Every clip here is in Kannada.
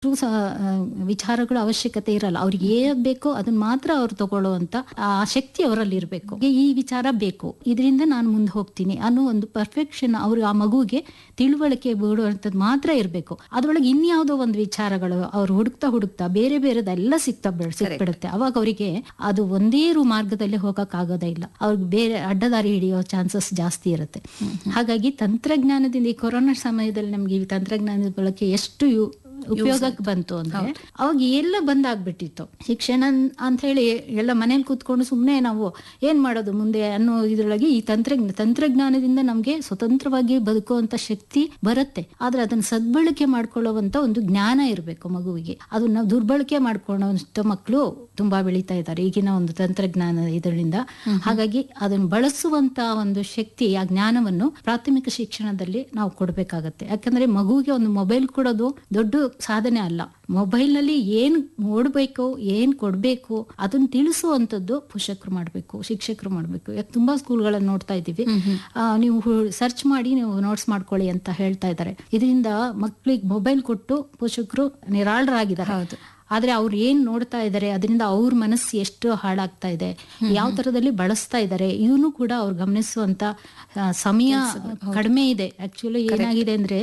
ವಿಚಾರಗಳ ಅವಶ್ಯಕತೆ ಇರಲ್ಲ. ಅವ್ರಿಗೆ ಏನ್ ಬೇಕೋ ಅದನ್ನ ಮಾತ್ರ ಅವ್ರು ತಗೊಳ್ಳುವಂತ ಆ ಶಕ್ತಿ ಅವರಲ್ಲಿ ಇರಬೇಕು. ಈ ವಿಚಾರ ಬೇಕು, ಇದರಿಂದ ನಾನು ಮುಂದೆ ಹೋಗ್ತೀನಿ ಅನ್ನೋ ಒಂದು ಪರ್ಫೆಕ್ಷನ್ ಅವ್ರು ಆ ಮಗುಗೆ ತಿಳುವಳಿಕೆ ಬಿಡುವಂಥದ್ದು ಮಾತ್ರ ಇರಬೇಕು. ಅದ್ರೊಳಗೆ ಇನ್ಯಾವುದೋ ಒಂದು ವಿಚಾರಗಳು ಅವ್ರು ಹುಡುಕ್ತಾ ಬೇರೆ ಬೇರೆದೆಲ್ಲ ಸಿಕ್ಬಿಡುತ್ತೆ. ಅವಾಗ ಅವರಿಗೆ ಅದು ಒಂದೇ ಮಾರ್ಗದಲ್ಲಿ ಹೋಗಕ್ ಆಗೋದೇ ಇಲ್ಲ. ಅವ್ರಿಗೆ ಬೇರೆ ಅಡ್ಡದಾರಿ ಹಿಡಿಯೋ ಚಾನ್ಸಸ್ ಜಾಸ್ತಿ ಇರುತ್ತೆ. ಹಾಗಾಗಿ ತಂತ್ರಜ್ಞಾನದಿಂದ ಈ ಕೊರೋನಾ ಸಮಯದಲ್ಲಿ ನಮ್ಗೆ ಈ ತಂತ್ರಜ್ಞಾನದ ಬಳಕೆ ಎಷ್ಟು ಉಪಯೋಗಕ್ಕೆ ಬಂತು ಅಂದ್ರೆ ಅವಾಗ ಎಲ್ಲ ಬಂದಾಗ್ಬಿಟ್ಟಿತ್ತು. ಶಿಕ್ಷಣ ಅಂತ ಹೇಳಿ ಎಲ್ಲ ಮನೇಲಿ ಕೂತ್ಕೊಂಡು ಸುಮ್ನೆ ನಾವು ಏನ್ ಮಾಡೋದು ಮುಂದೆ ಅನ್ನೋ ಇದ್ರೊಳಗೆ ಈ ತಂತ್ರಜ್ಞಾನದಿಂದ ನಮ್ಗೆ ಸ್ವತಂತ್ರವಾಗಿ ಬದುಕುವಂತ ಶಕ್ತಿ ಬರುತ್ತೆ. ಆದ್ರೆ ಅದನ್ನ ಸದ್ಬಳಕೆ ಮಾಡ್ಕೊಳ್ಳುವಂತ ಒಂದು ಜ್ಞಾನ ಇರಬೇಕು ಮಗುವಿಗೆ. ಅದನ್ನ ದುರ್ಬಳಕೆ ಮಾಡ್ಕೊಳ್ಳುವಂತ ಮಕ್ಕಳು ತುಂಬಾ ಬೆಳೀತಾ ಇದ್ದಾರೆ ಈಗಿನ ಒಂದು ತಂತ್ರಜ್ಞಾನ ಇದರಿಂದ. ಹಾಗಾಗಿ ಅದನ್ನ ಬಳಸುವಂತ ಒಂದು ಶಕ್ತಿ, ಆ ಜ್ಞಾನವನ್ನು ಪ್ರಾಥಮಿಕ ಶಿಕ್ಷಣದಲ್ಲಿ ನಾವು ಕೊಡ್ಬೇಕಾಗತ್ತೆ. ಯಾಕಂದ್ರೆ ಮಗುವಿಗೆ ಒಂದು ಮೊಬೈಲ್ ಕೊಡೋದು ದೊಡ್ಡ ಸಾಧನೆ ಅಲ್ಲ. ಮೊಬೈಲ್ ನಲ್ಲಿ ಏನ್ ನೋಡ್ಬೇಕು, ಏನ್ ಕೊಡ್ಬೇಕು ಅದನ್ನ ತಿಳಿಸುವಂತದ್ದು ಪೋಷಕರು ಮಾಡ್ಬೇಕು, ಶಿಕ್ಷಕರು ಮಾಡ್ಬೇಕು. ಯಾಕೆ ತುಂಬಾ ಸ್ಕೂಲ್ಗಳನ್ನ ನೋಡ್ತಾ ಇದ್ದೀವಿ, ನೀವು ಸರ್ಚ್ ಮಾಡಿ ನೀವು ನೋಟ್ಸ್ ಮಾಡ್ಕೊಳ್ಳಿ ಅಂತ ಹೇಳ್ತಾ ಇದ್ದಾರೆ. ಇದರಿಂದ ಮಕ್ಳಿಗೆ ಮೊಬೈಲ್ ಕೊಟ್ಟು ಪೋಷಕರು ನಿರಾಳರಾಗಿದ್ದಾರೆ. ಹೌದು. ಆದ್ರೆ ಅವ್ರು ಏನ್ ನೋಡ್ತಾ ಇದ್ದಾರೆ, ಅದರಿಂದ ಅವ್ರ ಮನಸ್ಸು ಎಷ್ಟು ಹಾಳಾಗ್ತಾ ಇದೆ, ಯಾವ ತರದಲ್ಲಿ ಬಳಸ್ತಾ ಇದ್ದಾರೆ, ಇದನ್ನು ಕೂಡ ಅವ್ರು ಗಮನಿಸುವಂತ ಸಮಯ ಕಡಿಮೆ ಇದೆ. ಆಕ್ಚುಲಿ ಏನಾಗಿದೆ ಅಂದ್ರೆ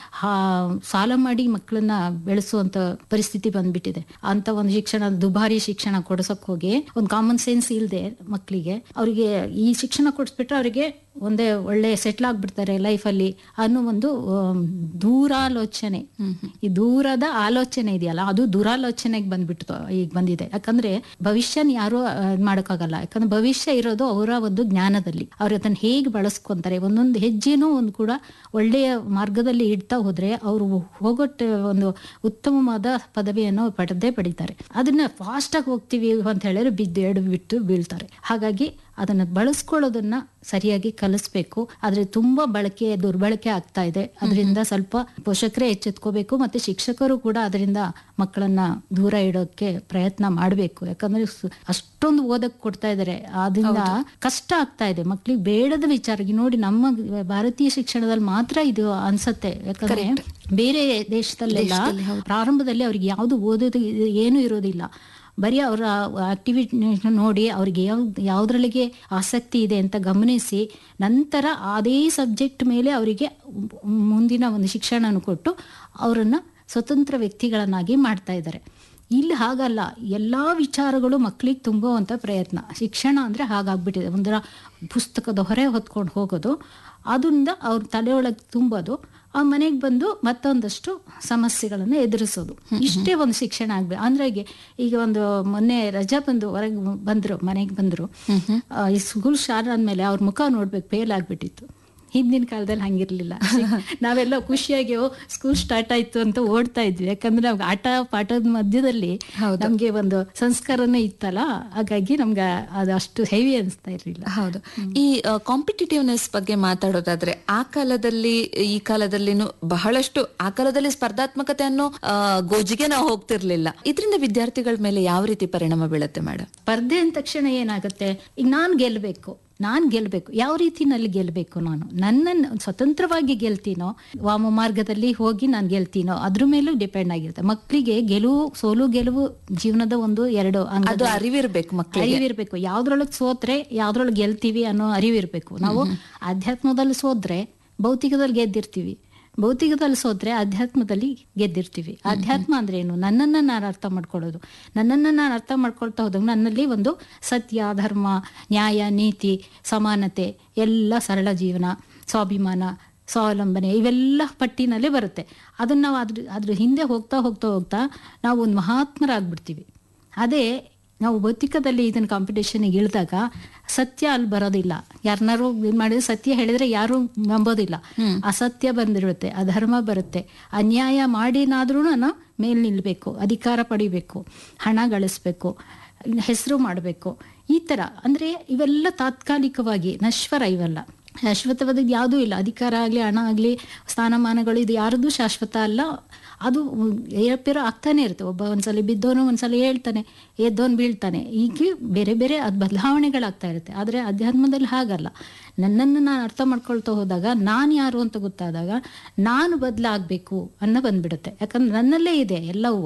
ಸಾಲ ಮಾಡಿ ಮಕ್ಕಳನ್ನ ಬೆಳೆಸುವಂತ ಪರಿಸ್ಥಿತಿ ಬಂದ್ಬಿಟ್ಟಿದೆ. ಅಂತ ಒಂದು ಶಿಕ್ಷಣ, ದುಬಾರಿ ಶಿಕ್ಷಣ ಕೊಡ್ಸಕ್ ಹೋಗಿ ಒಂದು ಕಾಮನ್ ಸೆನ್ಸ್ ಇಲ್ದೆ ಮಕ್ಕಳಿಗೆ, ಅವರಿಗೆ ಈ ಶಿಕ್ಷಣ ಕೊಡಿಸ್ಬಿಟ್ರೆ ಅವರಿಗೆ ಒಂದೇ ಒಳ್ಳೆ ಸೆಟ್ಲ್ ಆಗ್ಬಿಡ್ತಾರೆ ಲೈಫಲ್ಲಿ ಅನ್ನೋ ಒಂದು ದೂರಾಲೋಚನೆ, ಈ ದೂರದ ಆಲೋಚನೆ ಇದೆಯಲ್ಲ, ಅದು ದುರಾಲೋಚನೆಗೆ ಬಂದ್ಬಿಟ್ಟು ಈಗ ಬಂದಿದೆ. ಯಾಕಂದ್ರೆ ಭವಿಷ್ಯನ ಯಾರು ಮಾಡಕ್ಕಾಗಲ್ಲ. ಯಾಕಂದ್ರೆ ಭವಿಷ್ಯ ಇರೋದು ಅವರ ಒಂದು ಜ್ಞಾನದಲ್ಲಿ. ಅವ್ರು ಅದನ್ನ ಹೇಗೆ ಬಳಸ್ಕೊಂತಾರೆ, ಒಂದೊಂದು ಹೆಜ್ಜೆನೂ ಒಂದು ಕೂಡ ಒಳ್ಳೆಯ ಮಾರ್ಗದಲ್ಲಿ ಇಡ್ತಾ ಹೋದ್ರೆ ಅವರು ಹೋಗೋಟ್ಟು ಒಂದು ಉತ್ತಮವಾದ ಪದವಿಯನ್ನು ಪಡೀತಾರೆ. ಅದನ್ನ ಫಾಸ್ಟ್ ಆಗಿ ಹೋಗ್ತೀವಿ ಅಂತ ಹೇಳಿದ್ರೆ ಬಿಟ್ಟು ಬೀಳ್ತಾರೆ. ಹಾಗಾಗಿ ಅದನ್ನ ಬಳಸ್ಕೊಳ್ಳೋದನ್ನ ಸರಿಯಾಗಿ ಕಲಿಸ್ಬೇಕು. ಆದ್ರೆ ತುಂಬಾ ದುರ್ಬಳಕೆ ಆಗ್ತಾ ಇದೆ. ಅದರಿಂದ ಸ್ವಲ್ಪ ಪೋಷಕರೇ ಎಚ್ಚೆತ್ಕೋಬೇಕು, ಮತ್ತೆ ಶಿಕ್ಷಕರು ಕೂಡ ಅದರಿಂದ ಮಕ್ಕಳನ್ನ ದೂರ ಇಡೋಕೆ ಪ್ರಯತ್ನ ಮಾಡ್ಬೇಕು. ಯಾಕಂದ್ರೆ ಅಷ್ಟೊಂದು ಓದಕ್ ಕೊಡ್ತಾ ಇದಾರೆ, ಅದರಿಂದ ಕಷ್ಟ ಆಗ್ತಾ ಇದೆ ಮಕ್ಳಿಗೆ. ಬೇಡದ ವಿಚಾರ ನೋಡಿ, ನಮ್ಮ ಭಾರತೀಯ ಶಿಕ್ಷಣದಲ್ಲಿ ಮಾತ್ರ ಇದು ಅನ್ಸತ್ತೆ. ಯಾಕಂದ್ರೆ ಬೇರೆ ದೇಶದಲ್ಲೆಲ್ಲ ಪ್ರಾರಂಭದಲ್ಲಿ ಅವ್ರಿಗೆ ಯಾವ್ದು ಓದೋದು ಏನು ಇರೋದಿಲ್ಲ. ಬರೀ ಅವರ ಆಕ್ಟಿವಿಟಿ ನೋಡಿ ಅವ್ರಿಗೆ ಯಾವ್ದ್ರಲ್ಲಿಗೆ ಆಸಕ್ತಿ ಇದೆ ಅಂತ ಗಮನಿಸಿ ನಂತರ ಅದೇ ಸಬ್ಜೆಕ್ಟ್ ಮೇಲೆ ಅವರಿಗೆ ಮುಂದಿನ ಒಂದು ಶಿಕ್ಷಣವನ್ನು ಕೊಟ್ಟು ಅವರನ್ನ ಸ್ವತಂತ್ರ ವ್ಯಕ್ತಿಗಳನ್ನಾಗಿ ಮಾಡ್ತಾ ಇದ್ದಾರೆ. ಇಲ್ಲಿ ಹಾಗಲ್ಲ, ಎಲ್ಲಾ ವಿಚಾರಗಳು ಮಕ್ಕಳಿಗೆ ತುಂಬುವಂತ ಪ್ರಯತ್ನ. ಶಿಕ್ಷಣ ಅಂದ್ರೆ ಹಾಗಾಗ್ಬಿಟ್ಟಿದೆ, ಒಂದರ ಪುಸ್ತಕದ ಹೊರೆ ಹೊತ್ಕೊಂಡು ಹೋಗೋದು, ಅದರಿಂದ ಅವ್ರ ತಲೆಯೊಳಗೆ ತುಂಬೋದು, ಆ ಮನೆಗೆ ಬಂದು ಮತ್ತೊಂದಷ್ಟು ಸಮಸ್ಯೆಗಳನ್ನು ಎದುರಿಸೋದು. ಇಷ್ಟೇ ಒಂದು ಶಿಕ್ಷಣ ಆಗ್ಬೇಕು. ಅಂದ್ರೆ ಈಗ ಒಂದು ಮೊನ್ನೆ ರಜಾ ಬಂದು ಹೊರಗೆ ಬಂದ್ರು, ಮನೆಗೆ ಬಂದ್ರು, ಈ ಸ್ಕೂಲ್ ಸ್ಟಾರ್ಟ್ ಆದ್ಮೇಲೆ ಅವ್ರ ಮುಖ ನೋಡ್ಬೇಕು, ಫೇಲ್ ಆಗ್ಬಿಟ್ಟಿತ್ತು. ಹಿಂದಿನ ಕಾಲದಲ್ಲಿ ಹಂಗಿರ್ಲಿಲ್ಲ. ನಾವೆಲ್ಲ ಖುಷಿಯಾಗಿ ಸ್ಕೂಲ್ ಸ್ಟಾರ್ಟ್ ಆಯ್ತು ಅಂತ ಓಡ್ತಾ ಇದ್ವಿ. ಯಾಕಂದ್ರೆ ಆಟ ಪಾಠದ ಮಧ್ಯದಲ್ಲಿ ನಮ್ಗೆ ಒಂದು ಸಂಸ್ಕಾರನೇ ಇತ್ತಲ್ಲ, ಹಾಗಾಗಿ ನಮ್ಗೆ ಅದು ಅಷ್ಟು ಹೆವಿ ಅನಿಸ್ತಾ ಇರ್ಲಿಲ್ಲ. ಹೌದು. ಈ ಕಾಂಪಿಟೇಟಿವ್ನೆಸ್ ಬಗ್ಗೆ ಮಾತಾಡೋದಾದ್ರೆ ಆ ಕಾಲದಲ್ಲಿ ಈ ಕಾಲದಲ್ಲಿನೂ ಬಹಳಷ್ಟು, ಆ ಕಾಲದಲ್ಲಿ ಸ್ಪರ್ಧಾತ್ಮಕತೆ ಅನ್ನೋ ಗೋಜಿಗೆ ನಾವು ಹೋಗ್ತಿರ್ಲಿಲ್ಲ. ಇದರಿಂದ ವಿದ್ಯಾರ್ಥಿಗಳ ಮೇಲೆ ಯಾವ ರೀತಿ ಪರಿಣಾಮ ಬೀಳುತ್ತೆ ಮೇಡಮ್? ಸ್ಪರ್ಧೆ ಅಂದ ತಕ್ಷಣ ಏನಾಗುತ್ತೆ, ಈಗ ನಾನ್ ಗೆಲ್ಬೇಕು, ಯಾವ ರೀತಿನಲ್ಲಿ ಗೆಲ್ಬೇಕು, ನನ್ನನ್ನು ಸ್ವತಂತ್ರವಾಗಿ ಗೆಲ್ತೀನೋ, ವಾಮ ಮಾರ್ಗದಲ್ಲಿ ಹೋಗಿ ನಾನು ಗೆಲ್ತೀನೋ ಅದ್ರ ಮೇಲೂ ಡಿಪೆಂಡ್ ಆಗಿರುತ್ತೆ. ಮಕ್ಕಳಿಗೆ ಸೋಲು ಗೆಲುವು ಜೀವನದ ಒಂದು ಎರಡು ಅರಿವಿರ್ಬೇಕು, ಅರಿವಿರ್ಬೇಕು. ಯಾವ್ದ್ರೊಳಗೆ ಸೋತ್ರೆ ಯಾವ್ದ್ರೊಳಗೆ ಗೆಲ್ತೀವಿ ಅನ್ನೋ ಅರಿವಿರ್ಬೇಕು. ನಾವು ಅಧ್ಯಾತ್ಮದಲ್ಲಿ ಸೋದ್ರೆ ಭೌತಿಕದಲ್ಲಿ ಗೆದ್ದಿರ್ತೀವಿ, ಭೌತಿಕದಲ್ಲಿ ಸೋದ್ರೆ ಅಧ್ಯಾತ್ಮದಲ್ಲಿ ಗೆದ್ದಿರ್ತೀವಿ. ಅಧ್ಯಾತ್ಮ ಅಂದ್ರೆ ಏನು? ನನ್ನನ್ನು ನಾನು ಅರ್ಥ ಮಾಡ್ಕೊಳ್ಳೋದು. ನನ್ನನ್ನು ನಾನು ಅರ್ಥ ಮಾಡ್ಕೊಳ್ತಾ ಹೋದಾಗ ನನ್ನಲ್ಲಿ ಒಂದು ಸತ್ಯ, ಧರ್ಮ, ನ್ಯಾಯ, ನೀತಿ, ಸಮಾನತೆ, ಎಲ್ಲ ಸರಳ ಜೀವನ, ಸ್ವಾಭಿಮಾನ, ಸ್ವಾವಲಂಬನೆ ಇವೆಲ್ಲ ಪಟ್ಟಿನಲ್ಲೇ ಬರುತ್ತೆ. ಅದನ್ನ ನಾವು ಅದ್ರ ಹಿಂದೆ ಹೋಗ್ತಾ ನಾವು ಒಂದು ಮಹಾತ್ಮರಾಗ್ಬಿಡ್ತೀವಿ. ಅದೇ ನಾವು ಭೌತಿಕದಲ್ಲಿ ಇದನ್ನ ಕಾಂಪಿಟೇಷನ್ಗೆ ಇಳಿದಾಗ ಸತ್ಯ ಅಲ್ಲಿ ಬರೋದಿಲ್ಲ. ಯಾರನ್ನಾರು ಮಾಡಿದ್ರೆ ಸತ್ಯ ಹೇಳಿದ್ರೆ ಯಾರು ನಂಬೋದಿಲ್ಲ. ಅಸತ್ಯ ಬಂದಿರುತ್ತೆ, ಅಧರ್ಮ ಬರುತ್ತೆ. ಅನ್ಯಾಯ ಮಾಡಿನಾದ್ರೂ ನಾನು ಮೇಲ್ ನಿಲ್ಬೇಕು, ಅಧಿಕಾರ ಪಡಿಬೇಕು, ಹಣ ಗಳಿಸ್ಬೇಕು, ಹೆಸರು ಮಾಡಬೇಕು. ಈ ತರ ಅಂದ್ರೆ ಇವೆಲ್ಲ ತಾತ್ಕಾಲಿಕವಾಗಿ ನಶ್ವರ. ಇವೆಲ್ಲ ಶಾಶ್ವತವಾದ ಯಾವುದೂ ಇಲ್ಲ. ಅಧಿಕಾರ ಆಗ್ಲಿ, ಹಣ ಆಗ್ಲಿ, ಸ್ಥಾನಮಾನಗಳು ಇದು ಯಾರದೂ ಶಾಶ್ವತ ಅಲ್ಲ. ಅದು ಏರಪೇರ ಆಗ್ತಾನೆ ಇರುತ್ತೆ. ಒಬ್ಬ ಒಂದ್ಸಲ ಬಿದ್ದವನು ಒಂದ್ಸಲ ಹೇಳ್ತಾನೆ, ಎದ್ದವನು ಬೀಳ್ತಾನೆ, ಹೀಗೆ ಬೇರೆ ಬೇರೆ ಅದು ಬದಲಾವಣೆಗಳಾಗ್ತಾ ಇರುತ್ತೆ. ಆದರೆ ಅಧ್ಯಾತ್ಮದಲ್ಲಿ ಹಾಗಲ್ಲ. ನನ್ನನ್ನು ನಾನು ಅರ್ಥ ಮಾಡ್ಕೊಳ್ತಾ ಹೋದಾಗ ನಾನು ಯಾರು ಅಂತ ಗೊತ್ತಾದಾಗ ನಾನು ಬದಲಾಗಬೇಕು ಅನ್ನೋ ಬಂದ್ಬಿಡುತ್ತೆ. ಯಾಕಂದ್ರೆ ನನ್ನಲ್ಲೇ ಇದೆ ಎಲ್ಲವೂ.